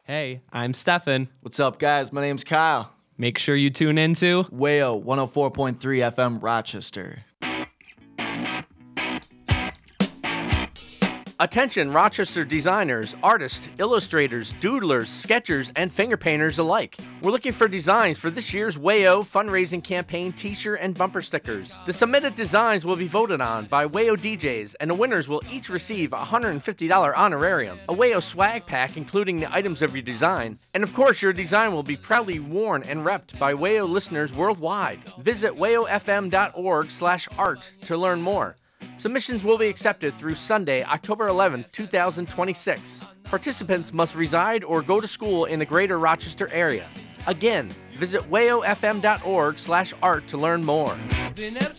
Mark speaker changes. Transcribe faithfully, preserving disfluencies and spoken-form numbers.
Speaker 1: Hey, I'm Stefan.
Speaker 2: What's up, guys? My name's Kyle.
Speaker 1: Make sure you tune into
Speaker 2: Wayo one oh four point three F M Rochester.
Speaker 3: Attention Rochester designers, artists, illustrators, doodlers, sketchers, and finger painters alike. We're looking for designs for this year's Wayo fundraising campaign t-shirt and bumper stickers. The submitted designs will be voted on by Wayo D Js, and the winners will each receive a one hundred fifty dollars honorarium, a Wayo swag pack including the items of your design, and of course your design will be proudly worn and repped by Wayo listeners worldwide. Visit wayofm.org slash art to learn more. Submissions will be accepted through Sunday, October eleventh, twenty twenty-six. Participants must reside or go to school in the greater Rochester area. Again, visit wayofm.org slash art to learn more.